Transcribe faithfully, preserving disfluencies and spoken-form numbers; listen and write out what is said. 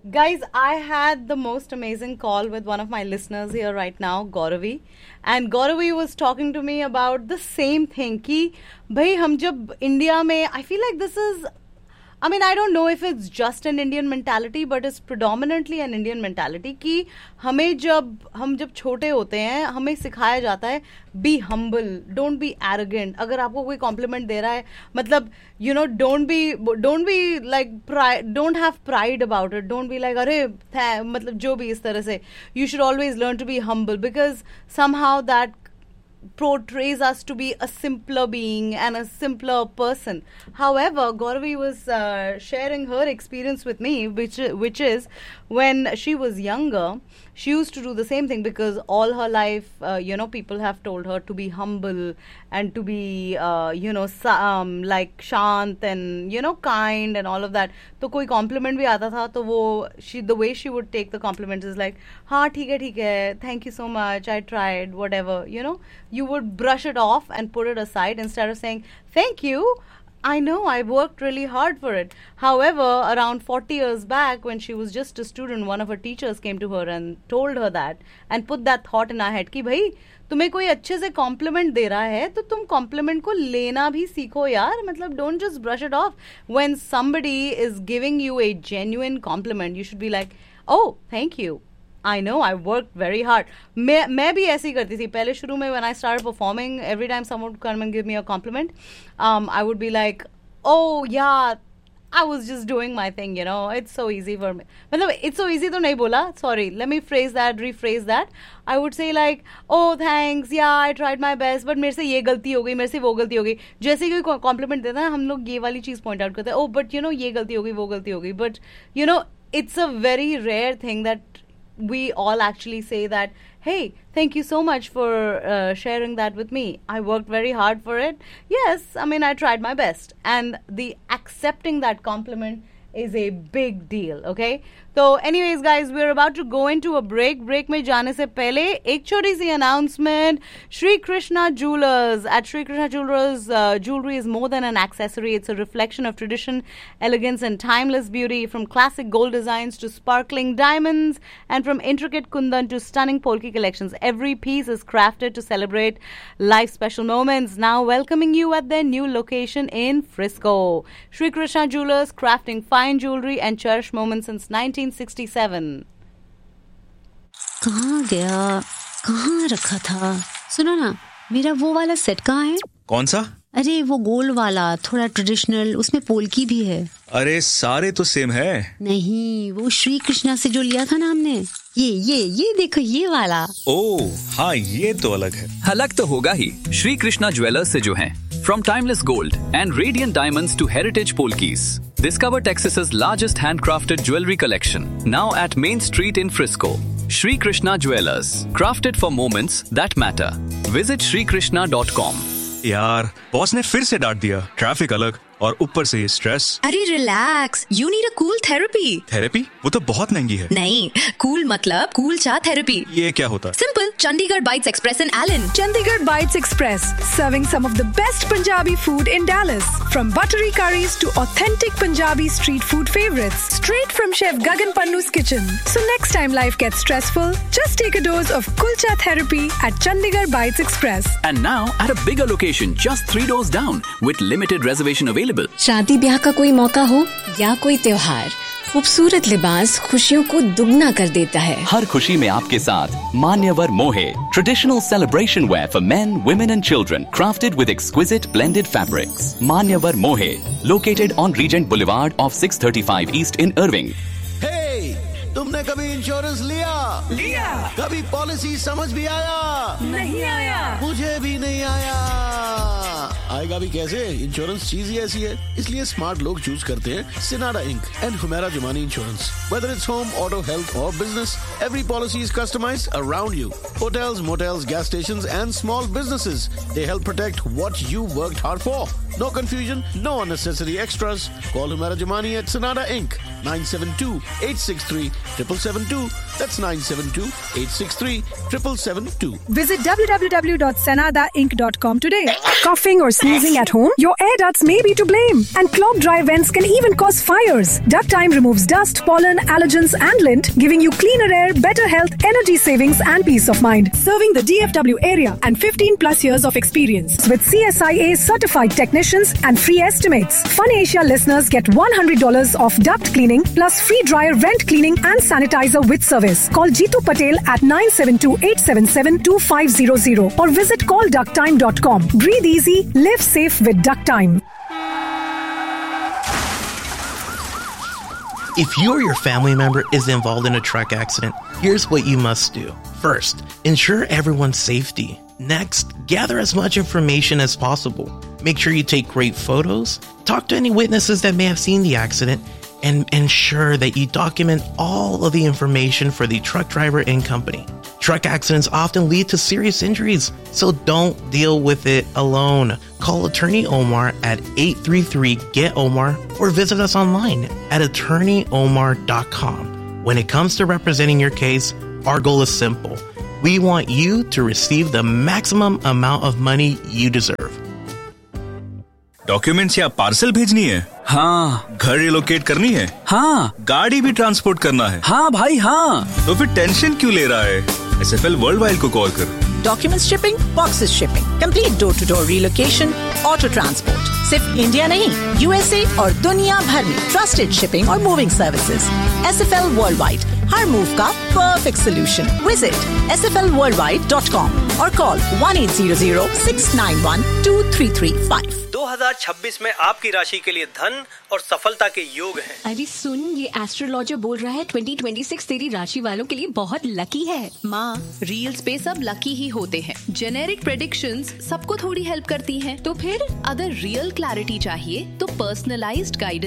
Guys, I had the most amazing call with one of my listeners here right now, Gauravi. And Gauravi was talking to me about the same thing. कि भाई हम जब India में, I feel like this is, I mean, I don't know if it's just an Indian mentality, but it's predominantly an Indian mentality कि हमें जब हम जब छोटे होते हैं हमें सिखाया जाता है be humble, don't be arrogant. अगर आपको कोई compliment दे रहा है मतलब you know don't be don't be like pride, don't have pride about it. Don't be like अरे मतलब जो भी इस तरह से. You should always learn to be humble because somehow that portrays us to be a simpler being and a simpler person. However, Gauravi was uh, sharing her experience with me, which which is when she was younger, she used to do the same thing because all her life, uh, you know, people have told her to be humble and to be, uh, you know, um, like shant and, you know, kind and all of that. तो कोई compliment भी आता था तो वो she the way she would take the compliments is like, हाँ ठीक है ठीक है, thank you so much, I tried, whatever, you know. You would brush it off and put it aside instead of saying, thank you, I know, I worked really hard for it. However, around forty years back, when she was just a student, one of her teachers came to her and told her that and put that thought in her head कि भाई तुम्हें कोई अच्छे से compliment दे रहा है तो तुम compliment को लेना भी सीखो यार. मतलब don't just brush it off. When somebody is giving you a genuine compliment, you should be like, oh, thank you. I know, I worked very hard. मैं मैं भी ऐसे ही करती थी पहले शुरू में. When I started performing, every time someone would come and give me a compliment, um, I would be like, oh yeah, I was just doing my thing, you know. It's so easy for me. मतलब it's so easy तो नहीं बोला. Sorry, let me phrase that, rephrase that. I would say like, oh thanks, yeah, I tried my best, but मेरे से ये गलती हो गई, मेरे से वो गलती हो गई. जैसे ही कोई compliment देता है हम लोग ये वाली चीज़ point out करते हैं. Oh, but you know ये गलती हो गई, वो गलती हो गई. But you know, it's a very rare thing that we all actually say that, hey, thank you so much for uh, sharing that with me. I worked very hard for it. Yes, I mean, I tried my best. And the accepting that compliment is a big deal, okay? So anyways, guys, we're about to go into a break. Break में जाने से पहले एक छोटी सी announcement. Shri Krishna Jewelers. At Shri Krishna Jewelers, uh, jewelry is more than an accessory. It's a reflection of tradition, elegance, and timeless beauty. From classic gold designs to sparkling diamonds, and from intricate kundan to stunning polki collections, every piece is crafted to celebrate life's special moments. Now welcoming you at their new location in Frisco. Shri Krishna Jewelers, crafting fine jewelry and cherished moments since nineteen sixty-seven. कहाँ गया? कहाँ रखा था? सुनो ना, मेरा वो वाला सेट कहाँ है? कौन सा? अरे वो गोल्ड वाला, थोड़ा ट्रेडिशनल, उसमें पोल्की भी है. अरे सारे तो सेम है. नहीं, वो श्री कृष्णा से जो लिया था ना हमने, ये ये ये देखो ये वाला. ओह हाँ, ये तो अलग है. अलग तो होगा ही. श्री कृष्णा ज्वेलर्स से जो हैं. From timeless gold and radiant diamonds to heritage polkis, discover Texas's largest handcrafted jewelry collection. Now at Main Street in Frisco. Shri Krishna Jewelers, crafted for moments that matter. Visit shri krishna dot com. यार, boss ने फिर से डांट दिया. Traffic अलग और ऊपर से स्ट्रेस. अरे relax, you need a cool therapy. Therapy? वो तो बहुत महंगी है. नहीं, कूल मतलब कूल चा थेरेपी. ये क्या होता है? Simple, Chandigarh bytes express in Elon. Chandigarh Bites Express, serving some of the best Punjabi food in Dallas. From buttery curries to authentic Punjabi street food favorites, straight from Chef Gagan Pannu's kitchen. So next time life gets stressful, just take a dose of kulcha therapy at Chandigarh Bites Express. And now at a bigger location, just three doors down, with limited reservation available. शादी ब्याह का कोई मौका हो या कोई त्योहार, खूबसूरत लिबास खुशियों को दुगना कर देता है. हर खुशी में आपके साथ मान्यवर मोहे, traditional celebration wear for men, women and children, crafted with exquisite blended fabrics. मान्यवर मोहे, located on Regent Boulevard off six thirty-five East in Irving. Hey, तुमने कभी इंश्योरेंस लिया? लिया. कभी पॉलिसी समझ भी आया? नहीं आया. मुझे भी नहीं आया. आएगा भी कैसे? इंश्योरेंस चीज ही ऐसी है. इसलिए स्मार्ट लोग चूज करते हैं सिनारा ink and Humera Jumani insurance. Whether it's home, auto, health or business, every policy is customized around you. Hotels, motels, gas stations and small businesses. They help protect what you worked hard for. No confusion, no unnecessary extras. Call Humera Jamani at Sonata Incorporated. nine seven two, eight six three, seven seven seven two. That's nine seven two, eight six three, seven seven seven two. Visit w w w dot sanada inc dot com today. Coughing or sneezing at home? Your air ducts may be to blame. And clogged dry vents can even cause fires. Duct Time removes dust, pollen, allergens and lint, giving you cleaner air, better health, energy savings and peace of mind. Serving the D F W area and fifteen plus years of experience. With C S I A certified technicians and free estimates. Fun Asia listeners get one hundred dollars off duct cleaning plus free dryer vent cleaning and sanitizer with service. Call Jeetu Patel at nine seven two, eight seven seven, two five zero zero or visit call duct time dot com. Breathe easy, live safe with Duct Time. If you or your family member is involved in a truck accident, here's what you must do. First, ensure everyone's safety. Next, gather as much information as possible. Make sure you take great photos, talk to any witnesses that may have seen the accident, and ensure that you document all of the information for the truck driver and company. Truck accidents often lead to serious injuries, so don't deal with it alone. Call Attorney Omar at eight three three, G E T Omar or visit us online at attorney omar dot com. When it comes to representing your case, our goal is simple. We want you to receive the maximum amount of money you deserve. Documents या parcel भेजनी है? हाँ. घर relocate करनी है? हाँ. गाड़ी भी ट्रांसपोर्ट करना है? हाँ भाई हाँ. तो फिर टेंशन क्यों ले रहा है? S F L world wide को कॉल कर. Documents shipping, boxes shipping, complete door to door relocation, auto transport. सिर्फ इंडिया नहीं, यूएसए और दुनिया भर में ट्रस्टेड शिपिंग और moving services. S F L world wide, हर मूव का perfect solution. Visit S F L world wide dot com और call one eight zero zero, six nine one, two three three five. दो हज़ार छब्बीस में आपकी राशि के लिए धन और सफलता के योग हैं। अरे सुन, ये एस्ट्रोलॉजर बोल रहा है ट्वेंटी ट्वेंटी सिक्स तेरी राशि वालों के लिए बहुत लकी है। माँ, रील्स पे सब लकी ही होते हैं। जेनेरिक प्रेडिक्शंस सबको थोड़ी हेल्प करती हैं। तो फिर अगर रियल क्लैरिटी चाहिए तो पर्सनलाइज्ड गाइडेंस